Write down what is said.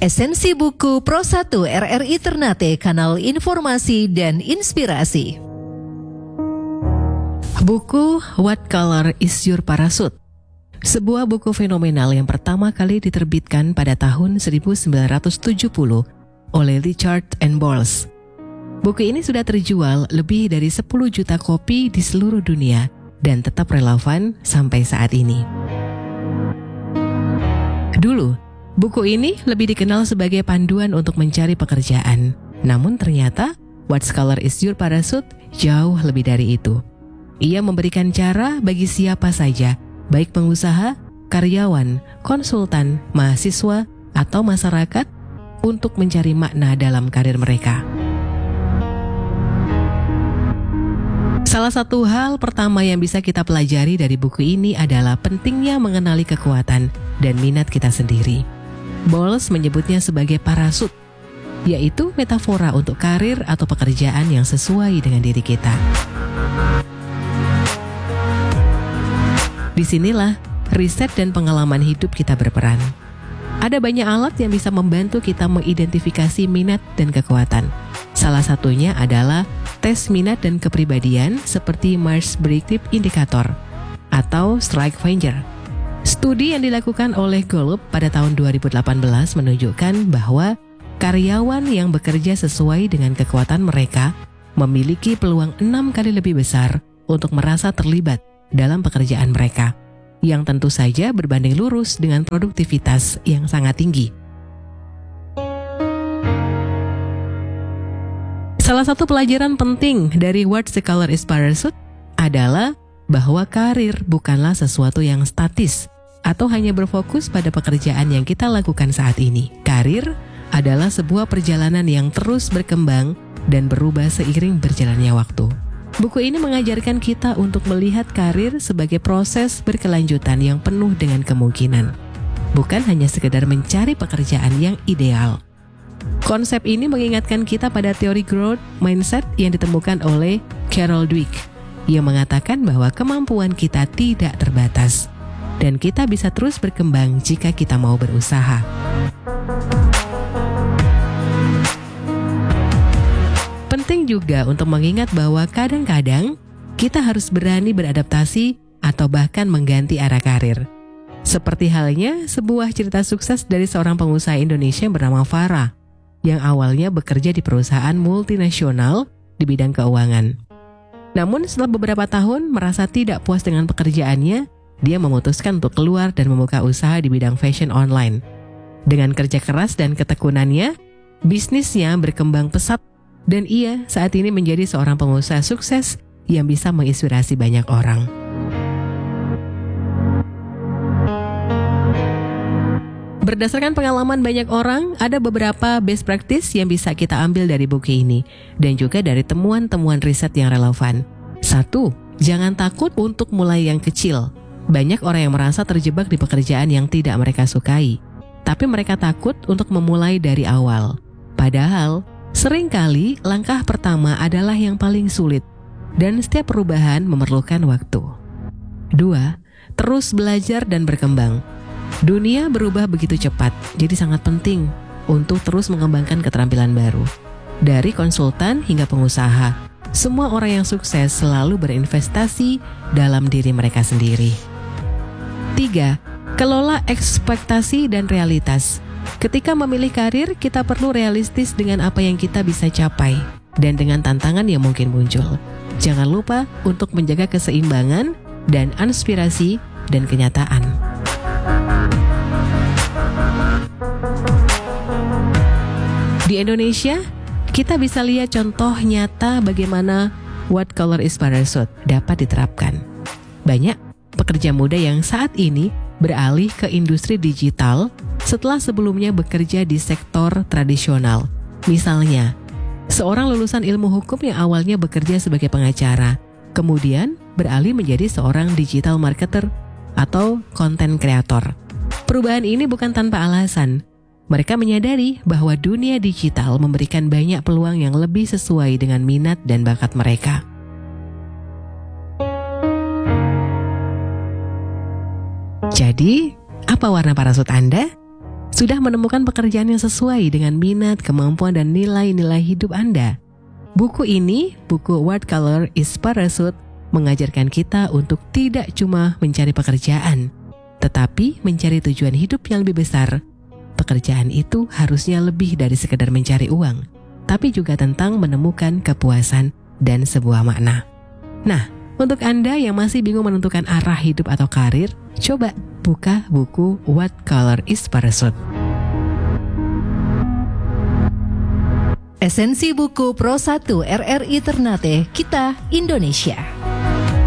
Esensi buku Pro 1 RRI Ternate, kanal informasi dan inspirasi. Buku What Color is Your Parachute? Sebuah buku fenomenal yang pertama kali diterbitkan pada tahun 1970 oleh Richard and Bowles. Buku ini sudah terjual lebih dari 10 juta kopi di seluruh dunia dan tetap relevan sampai saat ini. Dulu, buku ini lebih dikenal sebagai panduan untuk mencari pekerjaan. Namun ternyata, What Color is Your Parachute jauh lebih dari itu. Ia memberikan cara bagi siapa saja, baik pengusaha, karyawan, konsultan, mahasiswa, atau masyarakat untuk mencari makna dalam karir mereka. Salah satu hal pertama yang bisa kita pelajari dari buku ini adalah pentingnya mengenali kekuatan dan minat kita sendiri. Bowles menyebutnya sebagai parasut, yaitu metafora untuk karir atau pekerjaan yang sesuai dengan diri kita. Disinilah riset dan pengalaman hidup kita berperan. Ada banyak alat yang bisa membantu kita mengidentifikasi minat dan kekuatan. Salah satunya adalah tes minat dan kepribadian seperti Myers-Briggs Indicator atau Strike Finder. Studi yang dilakukan oleh Gallup pada tahun 2018 menunjukkan bahwa karyawan yang bekerja sesuai dengan kekuatan mereka memiliki peluang 6 kali lebih besar untuk merasa terlibat dalam pekerjaan mereka, yang tentu saja berbanding lurus dengan produktivitas yang sangat tinggi. Salah satu pelajaran penting dari What Color is Your Parachute adalah bahwa karir bukanlah sesuatu yang statis atau hanya berfokus pada pekerjaan yang kita lakukan saat ini. Karir adalah sebuah perjalanan yang terus berkembang dan berubah seiring berjalannya waktu. Buku ini mengajarkan kita untuk melihat karir sebagai proses berkelanjutan yang penuh dengan kemungkinan, bukan hanya sekedar mencari pekerjaan yang ideal. Konsep ini mengingatkan kita pada teori growth mindset yang ditemukan oleh Carol Dweck, yang mengatakan bahwa kemampuan kita tidak terbatas dan kita bisa terus berkembang jika kita mau berusaha. Penting juga untuk mengingat bahwa kadang-kadang kita harus berani beradaptasi atau bahkan mengganti arah karir. Seperti halnya sebuah cerita sukses dari seorang pengusaha Indonesia bernama Farah, yang awalnya bekerja di perusahaan multinasional di bidang keuangan. Namun setelah beberapa tahun merasa tidak puas dengan pekerjaannya, dia memutuskan untuk keluar dan membuka usaha di bidang fashion online. Dengan kerja keras dan ketekunannya, bisnisnya berkembang pesat dan ia saat ini menjadi seorang pengusaha sukses yang bisa menginspirasi banyak orang. Berdasarkan pengalaman banyak orang, ada beberapa best practice yang bisa kita ambil dari buku ini dan juga dari temuan-temuan riset yang relevan. 1. Jangan takut untuk mulai yang kecil. Banyak orang yang merasa terjebak di pekerjaan yang tidak mereka sukai, tapi mereka takut untuk memulai dari awal. Padahal, seringkali langkah pertama adalah yang paling sulit dan setiap perubahan memerlukan waktu. 2. Terus belajar dan berkembang. Dunia berubah begitu cepat, jadi sangat penting untuk terus mengembangkan keterampilan baru. Dari konsultan hingga pengusaha, semua orang yang sukses selalu berinvestasi dalam diri mereka sendiri. 3. Kelola ekspektasi dan realitas. Ketika memilih karir, kita perlu realistis dengan apa yang kita bisa capai dan dengan tantangan yang mungkin muncul. Jangan lupa untuk menjaga keseimbangan dan inspirasi dan kenyataan. Di Indonesia, kita bisa lihat contoh nyata bagaimana What Color is Your Parachute dapat diterapkan. Banyak pekerja muda yang saat ini beralih ke industri digital setelah sebelumnya bekerja di sektor tradisional. Misalnya, seorang lulusan ilmu hukum yang awalnya bekerja sebagai pengacara, kemudian beralih menjadi seorang digital marketer atau content creator. Perubahan ini bukan tanpa alasan. Mereka menyadari bahwa dunia digital memberikan banyak peluang yang lebih sesuai dengan minat dan bakat mereka. Jadi, apa warna parasut Anda? Sudah menemukan pekerjaan yang sesuai dengan minat, kemampuan, dan nilai-nilai hidup Anda? Buku ini, buku What Color is Parachute, mengajarkan kita untuk tidak cuma mencari pekerjaan, tetapi mencari tujuan hidup yang lebih besar. Pekerjaan itu harusnya lebih dari sekedar mencari uang, tapi juga tentang menemukan kepuasan dan sebuah makna. Nah, untuk Anda yang masih bingung menentukan arah hidup atau karir, coba buka buku What Color is Parachute. Esensi buku Pro 1 RRI Ternate, Kita Indonesia.